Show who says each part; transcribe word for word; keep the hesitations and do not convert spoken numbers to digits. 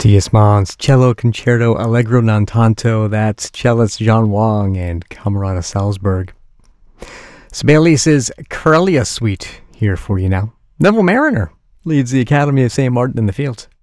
Speaker 1: Dies Mons, Cello Concerto Allegro non tanto. That's cellist John Wong and Camerata Salzburg. Sibelius's Corellia Suite here for you now. Neville Mariner leads the Academy of Saint Martin in the Fields.